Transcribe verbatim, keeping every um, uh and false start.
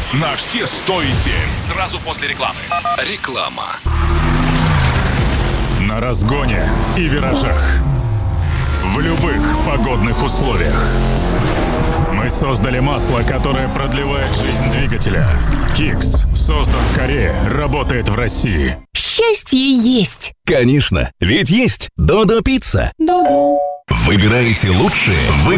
на все сто и семь. Сразу после рекламы. Реклама. На разгоне и виражах. В любых погодных условиях. Мы создали масло, которое продлевает жизнь двигателя. Кикс создан в Корее, работает в России. Счастье есть. Конечно, ведь есть Додо Пицца. Додо. Выбирайте лучшее. Вы